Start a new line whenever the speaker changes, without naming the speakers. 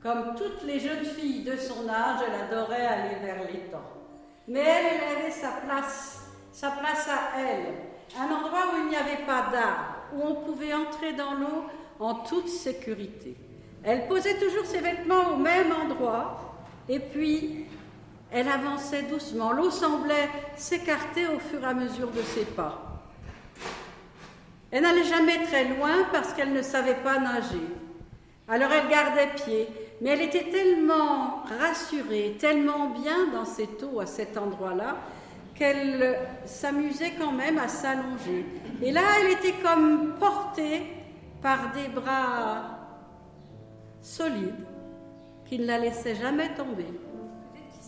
Comme toutes les jeunes filles de son âge, elle adorait aller vers l'étang. Mais elle avait sa place à elle, un endroit où il n'y avait pas d'arbre, où on pouvait entrer dans l'eau en toute sécurité. Elle posait toujours ses vêtements au même endroit, et puis elle avançait doucement. L'eau semblait s'écarter au fur et à mesure de ses pas. Elle n'allait jamais très loin parce qu'elle ne savait pas nager. Alors elle gardait pied, mais elle était tellement rassurée, tellement bien dans cette eau, à cet endroit-là, qu'elle s'amusait quand même à s'allonger. Et là, elle était comme portée par des bras solides qui ne la laissaient jamais tomber.